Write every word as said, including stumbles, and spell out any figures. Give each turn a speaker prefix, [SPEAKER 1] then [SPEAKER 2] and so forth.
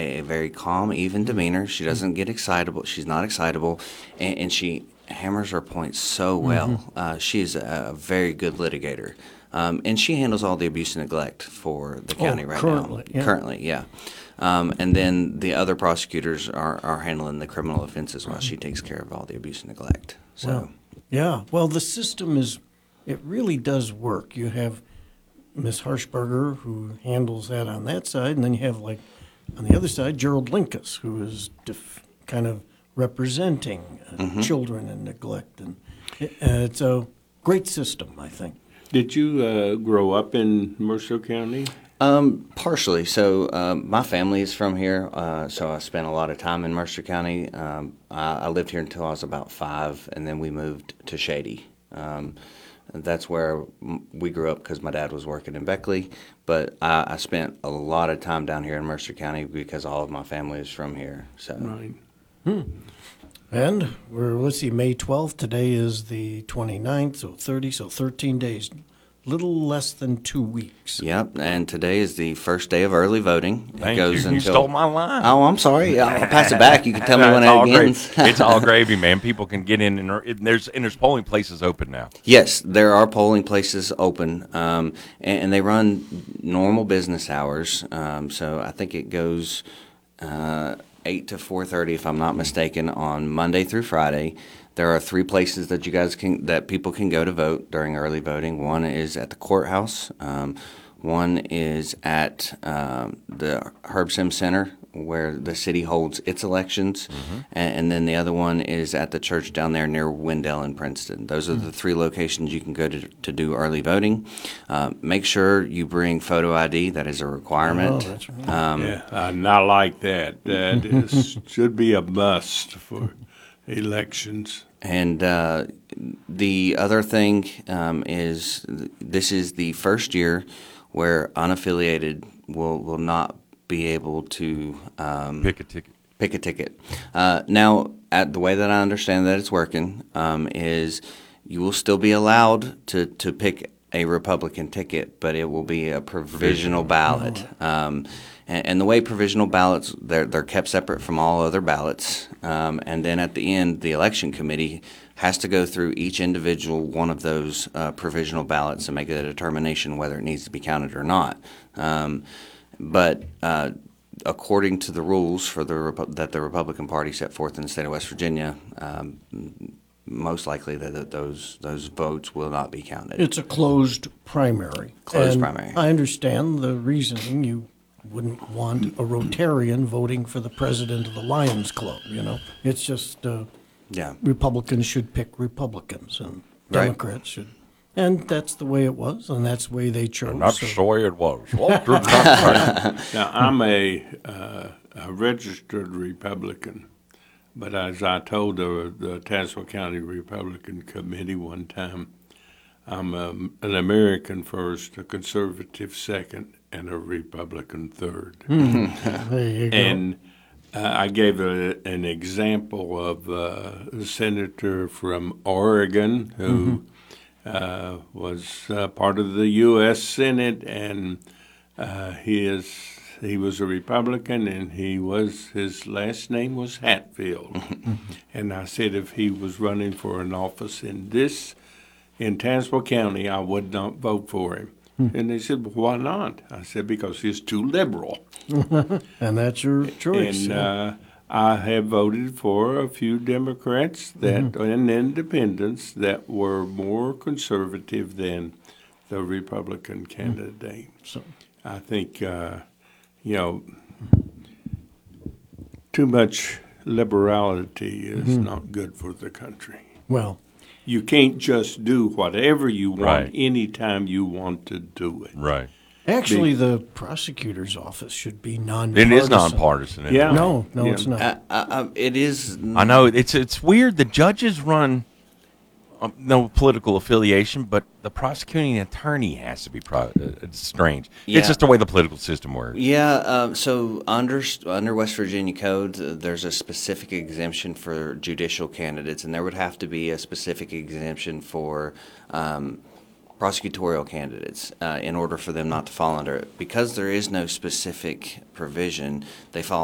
[SPEAKER 1] a, a very calm, even demeanor. She doesn't get excitable. She's not excitable, and, and she hammers her points so well. Mm-hmm. Uh, she's a, a very good litigator, um, and she handles all the abuse and neglect for the county
[SPEAKER 2] oh,
[SPEAKER 1] right
[SPEAKER 2] currently,
[SPEAKER 1] now.
[SPEAKER 2] Yeah.
[SPEAKER 1] Currently, yeah. Um, and then the other prosecutors are, are handling the criminal offenses while she takes care of all the abuse and neglect. So,
[SPEAKER 2] well, yeah. Well, the system is, it really does work. You have Miss Harshberger, who handles that on that side, and then you have, like, on the other side, Gerald Linkus, who is def- kind of representing uh, mm-hmm. children and neglect. And it, uh, it's a great system, I think.
[SPEAKER 3] Did you uh, grow up in Mercer County?
[SPEAKER 1] Um, partially. So um, my family is from here, uh, so I spent a lot of time in Mercer County. Um, I, I lived here until I was about five, and then we moved to Shady. Um, that's where we grew up because my dad was working in Beckley, but I, I spent a lot of time down here in Mercer County because all of my family is from here. So.
[SPEAKER 3] Right.
[SPEAKER 2] Hmm. And we're, let's see, May twelfth. Today is the twenty-ninth, so thirty, so thirteen days. Little less than two weeks.
[SPEAKER 1] Yep, and today is the first day of early voting. It
[SPEAKER 4] Thank
[SPEAKER 1] goes
[SPEAKER 4] you. You
[SPEAKER 1] until,
[SPEAKER 4] stole my line.
[SPEAKER 1] Oh, I'm sorry. I'll pass it back. You can tell me
[SPEAKER 4] No,
[SPEAKER 1] when
[SPEAKER 4] it's
[SPEAKER 1] it
[SPEAKER 4] all
[SPEAKER 1] begins.
[SPEAKER 4] gravy. It's all gravy, man. People can get in, and and there's and there's polling places open now.
[SPEAKER 1] Yes, there are polling places open, um, and, and they run normal business hours. Um, so I think it goes uh, eight to four thirty, if I'm not mistaken, on Monday through Friday. There are three places that you guys can that people can go to vote during early voting. One is at the courthouse. Um, one is at um, the Herb Sims Center, where the city holds its elections, mm-hmm. and, and then the other one is at the church down there near Wendell and Princeton. Those are mm-hmm. the three locations you can go to to do early voting. Uh, make sure you bring photo I D. That is a requirement.
[SPEAKER 2] Oh, that's right.
[SPEAKER 1] Um,
[SPEAKER 3] yeah, uh, not like that. That is, should be a must for elections.
[SPEAKER 1] And uh, the other thing um, is th- this is the first year where unaffiliated will, will not be able to um,
[SPEAKER 4] pick a ticket.
[SPEAKER 1] Pick a ticket. Uh, now, at the way that I understand that it's working um, is you will still be allowed to, to pick a Republican ticket, but it will be a provisional ballot. Um, and, and the way provisional ballots, they're, they're kept separate from all other ballots. Um, and then at the end, the election committee has to go through each individual one of those uh, provisional ballots and make a determination whether it needs to be counted or not. Um, but uh, according to the rules for the Repu- that the Republican Party set forth in the state of West Virginia, um, most likely that, that those those votes will not be counted.
[SPEAKER 2] It's a closed primary.
[SPEAKER 1] Closed
[SPEAKER 2] and
[SPEAKER 1] primary.
[SPEAKER 2] I understand the reasoning. You wouldn't want a Rotarian voting for the president of the Lions Club, you know. It's just uh,
[SPEAKER 1] yeah.
[SPEAKER 2] Republicans should pick Republicans and Democrats
[SPEAKER 1] right.
[SPEAKER 2] should. And that's the way it was, and that's the way they chose.
[SPEAKER 4] And that's
[SPEAKER 2] so.
[SPEAKER 4] the way it was.
[SPEAKER 3] Now, I'm a, uh, a registered Republican, but as I told the, the Tazewell County Republican Committee one time, I'm um, an American first, a conservative second, and a Republican third.
[SPEAKER 2] Mm. There you go.
[SPEAKER 3] And uh, I gave a, an example of uh, a senator from Oregon who mm-hmm. uh, was uh, part of the U S Senate, and uh, he is he was a Republican, and he was his last name was Hatfield. And I said if he was running for an office in this in Tazewell County, I would not vote for him. Hmm. And they said, well, why not? I said, because he's too liberal.
[SPEAKER 2] And that's your choice.
[SPEAKER 3] And uh, I have voted for a few Democrats that mm-hmm. and independents that were more conservative than the Republican candidate. So I think, uh, you know, too much liberality is mm-hmm. not good for the country.
[SPEAKER 2] Well,
[SPEAKER 3] you can't just do whatever you want
[SPEAKER 4] right.
[SPEAKER 3] anytime you want to do it.
[SPEAKER 4] Right.
[SPEAKER 2] Actually,
[SPEAKER 3] Be-
[SPEAKER 2] the prosecutor's office should be nonpartisan.
[SPEAKER 4] It is nonpartisan. Isn't
[SPEAKER 3] Yeah.
[SPEAKER 4] it?
[SPEAKER 2] No, no,
[SPEAKER 3] Yeah.
[SPEAKER 2] it's not.
[SPEAKER 1] Uh, uh, uh, it is.
[SPEAKER 4] I know it's it's weird. The judges run um, no political affiliation, but the prosecuting attorney has to be. Pro- uh, it's strange.
[SPEAKER 1] Yeah.
[SPEAKER 4] It's just the way the political system works.
[SPEAKER 1] Yeah, um, so under under West Virginia code, uh, there's a specific exemption for judicial candidates, and there would have to be a specific exemption for um, prosecutorial candidates uh, in order for them not to fall under it. Because there is no specific provision, they fall